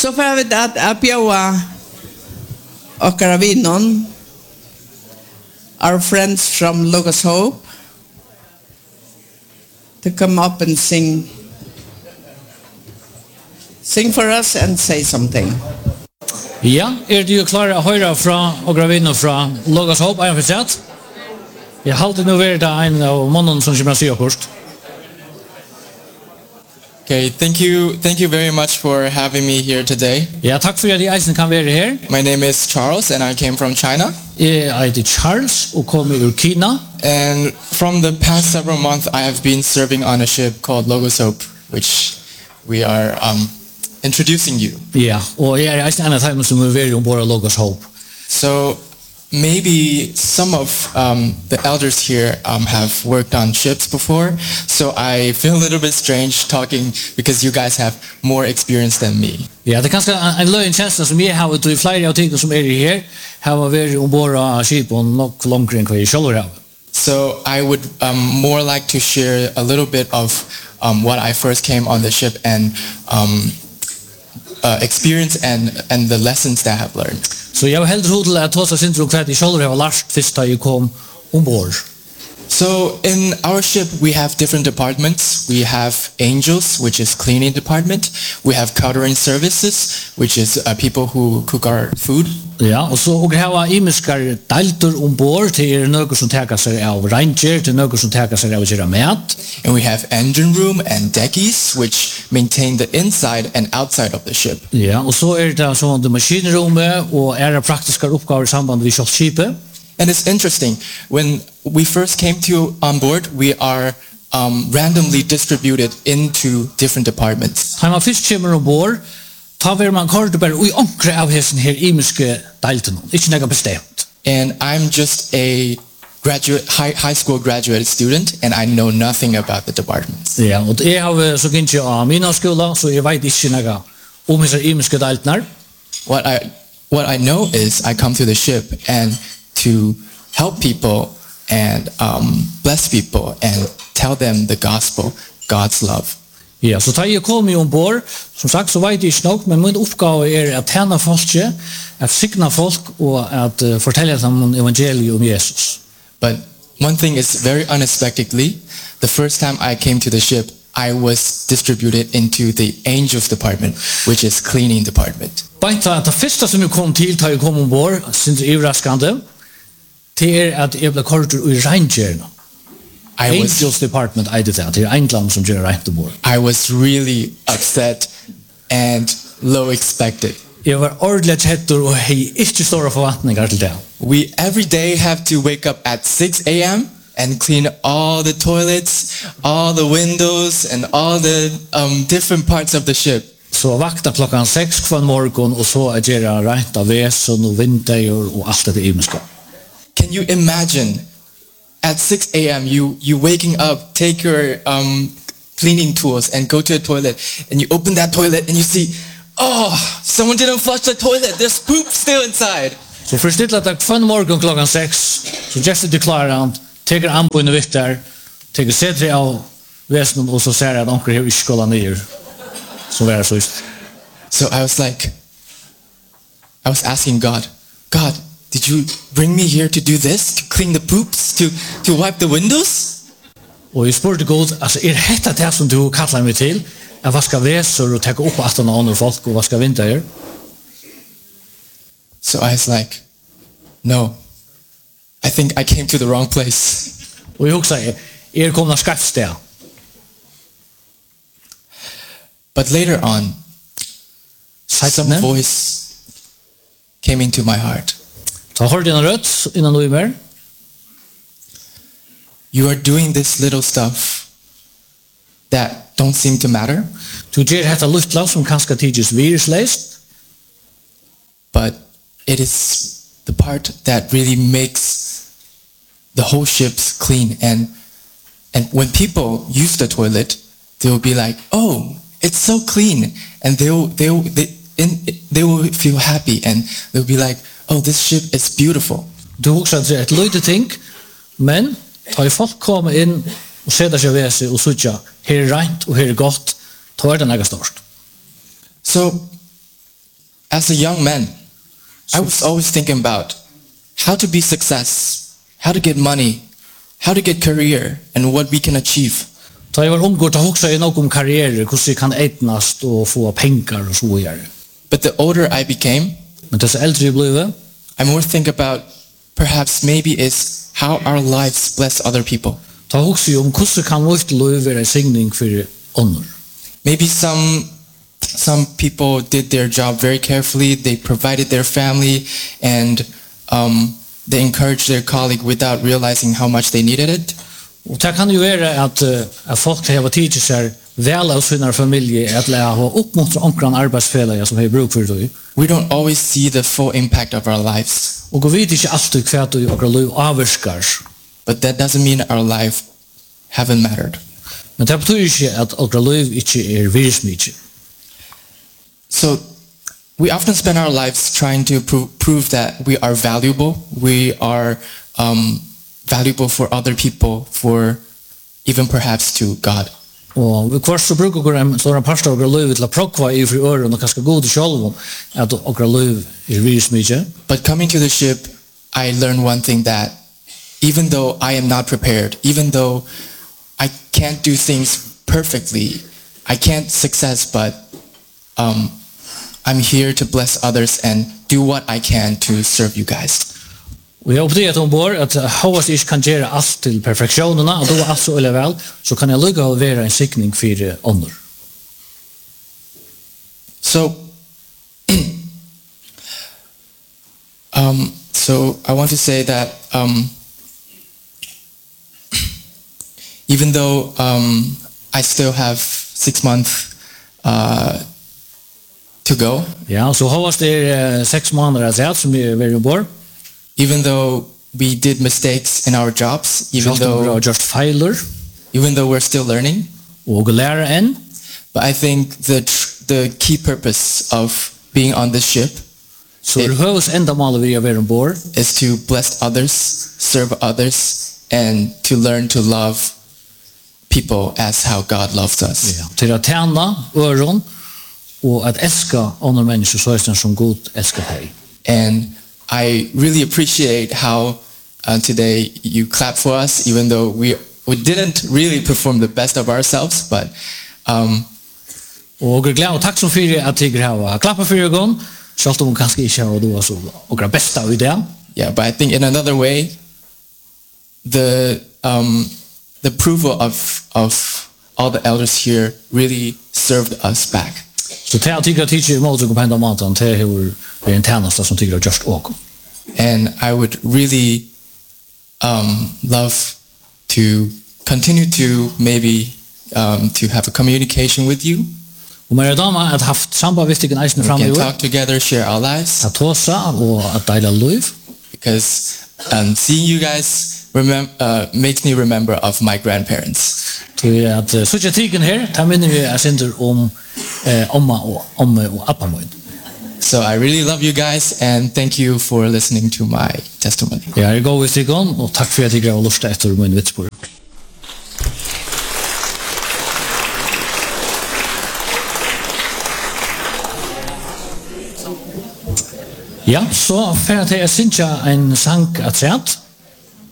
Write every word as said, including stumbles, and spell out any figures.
Så får vi att apjaua och karavinon, our friends from Logos Hope, to come up and sing sing for us and say something. Ja, er du klar å høre fra og gravinno fra Logos Hope, er han fortsatt? Jeg halte nå vært en av mannen som kommer å si akkurat. Okay, thank you thank you very much for having me here today. Ja, takk for at jeg eisen kan være her. My name is Charles and I came from China. Jeg heter Charles og kommer ur Kina. And from the past several months I have been serving on a ship called Logos Hope, which we are um introducing you. Ja, og jeg er eisen en av dem som er veldig ombord av Logos Hope. So maybe some of um, the elders here um, have worked on ships before, so I feel a little bit strange talking because you guys have more experience than me. Ja, det er kanskje en løgn kjensla som jeg har, og i flere av tingene som er her, har vært ombord av skip og nok langere enn hva jeg selv har. So I would um, more like to share a little bit of um, what I first came on the ship and um, uh, experience and, and the lessons that I have learned. Så jeg var helt ro til at ta seg sin tro hva jeg selv har lært først da jeg kom ombord. So in our ship we have different departments. We have angels, which is cleaning department. We have catering services, which is uh, people who cook our food. Ja, og så og hava imiskar deiltur ombord til nøkur som teker seg av ranger, til nøkur som teker seg av å gjøre mat. And we have engine room and deckies, which maintain the inside and outside of the ship. Ja, og så er det sånn det maskinrommet og er det praktiske oppgaver i samband med kjølskipet. And it's interesting, when we first came to on board, we are um, randomly distributed into different departments. Han var først kommer ombord, ta ver man kort bare ui onkre av hessen her imiske deilten, ikke nega bestemt. And I'm just a graduate high high school graduate student and I know nothing about the departments. Ja, og jeg har så gynnsi av mina skola, så jeg vet ikke nega om hesser imiske deiltenar. What I what I know is I come to the ship and to help people and um, bless people and tell them the gospel, God's love. Ja, så tar jeg kom i ombord, som sagt så vet jeg ikke nok, men min oppgave er at tjene folk, at signa folk og at uh, fortelle dem om evangeliet om Jesus. But one thing is very unexpectedly, the first time I came to the ship, I was distributed into the angels department, which is cleaning department. Beinta at det første som jeg kom til, da jeg kom ombord, synes jeg overraskende, det er at jeg ble kortet i regngjørende. I was Angels department I did that. Det er England som gjør rent ombord. I was really upset and low expected. Jeg var ordentlig tjettur og hei ikke store forventninger til det. We every day have to wake up at six a m and clean all the toilets, all the windows and all the um, different parts of the ship. Så vakna klokkan seks kvann morgon og så er gjøre rent av vesen og vinter og alt det imenska. Can you imagine at six a m you you waking up, take your um cleaning tools and go to a toilet and you open that toilet and you see, oh, someone didn't flush the toilet. There's poop still inside. Så først litt at kvann morgon klokkan seks, så just det klarant, teker amboen og vittar, teker sedri av vesen og så ser jeg at onker her ikke skola nyer. Så var det så just. So I was like, I was asking God, God, did you bring me here to do this? To clean the poops? To, to wipe the windows? Og jeg spurte god, altså, er hetta det som du kallar meg til, at vaska vesor og teka opp at av andre folk og vaska vinter? So I was like, no, I think I came to the wrong place. Og jeg hugsa, er komna skreft sted. But later on, some voice came into my heart. Ta hørte jeg en rødt innan du er mer. You are doing this little stuff that don't seem to matter. Du gjør hetta luftla som kanskje tidvis virusleist. But it is the part that really makes the whole ships clean. And and when people use the toilet, they will be like, oh, it's so clean. And they will, they will, they, in, they will feel happy. And they will be like, oh, this ship is beautiful. Du hugsa at det er et løyde ting, men ta folk komme inn og seta seg ved seg og sutja, her er rent og her er godt, ta er det nega størst. So as a young man, I was always thinking about how to be success, how to get money, how to get career, and what we can achieve. Da jeg var omgått til å huske i noe om karriere, hvordan jeg kan etnast og få penger og så videre. But the older I became, Men dess eldre jeg ble, I more think about perhaps maybe it's how our lives bless other people. da husker jeg om hvordan kan vårt liv være en signing for ånder. Maybe some some people did their job very carefully. They provided their family and um, they encouraged their colleague without realizing how much they needed it. Og det kan jo være at, uh, at folk har tid seg vel av sin familie, at la ha oppmuntra omkring arbeidsfeller som har bruk for det. We don't always see the full impact of our lives, Og vi vet ikke alltid hva det er liv avvirskar. but that doesn't mean our life haven't mattered. Men det betyr ikke at okra liv ikke er virksmykje. So we often spend our lives trying to pro- prove that we are valuable. We are um, valuable for other people, for even perhaps to God. Og vi kvart så bruker okra en stor parst av okra liv til å prokva i fri øren og kanskje god i sjolven at okra liv er virksmykje. But coming to the ship, I learned one thing, that even though I am not prepared, even though I can't do things perfectly, I can't success, but um, I'm here to bless others and do what I can to serve you guys. Og jeg oppdaget ombord at hovast ikke kan gjøre alt til perfeksjonene, og da er alt så eller vel, så kan jeg lukka å være en sikning for ånder. So, um, so I want to say that um, even though um, I still have six months uh, to go, Ja, så hovast er uh, seks måneder at jeg som er ved ombord, even though we did mistakes in our jobs, even selv om vi though har gjort feiler, even though we're still learning, og lærer enn, but I think the tr- the key purpose of being on this ship så Det- er høves enda målet vi er ved ombord, is to bless others, serve others, and to learn to love people as how God loves us. ja, til å tjene øren, og at elska andre mennesker så er det som god elsker deg. And I really appreciate how uh, today you clap for us, even though we we didn't really perform the best of ourselves, but um, Og jeg er glad og takk som fyrir at jeg har klappet for øren, selv om kanskje ikke har du så okra besta av det. yeah, but I think in another way, the um, the approval of of all the elders here really served us back. Så det er tykker tidsi imot seg på enda maten, det er en tjeneste som tykker just åk. And I would really um, love to continue to maybe um, to have a communication with you. Og mer dama at haft samba viktigen eisen We fram i can år, talk together, share our lives, at tåsa og at deila liv. because um, seeing you guys remem- uh, makes me remember of my grandparents. Til at uh, suttja tiken her, ta minner vi er sindur om eh, omma og omme og appa moin. So I really love you guys, and thank you for listening to my testimony. Jeg er god vid tiken, og takk for at jeg har lusta etter min vitsbord. Ja, så for at jeg synes en sang at sett,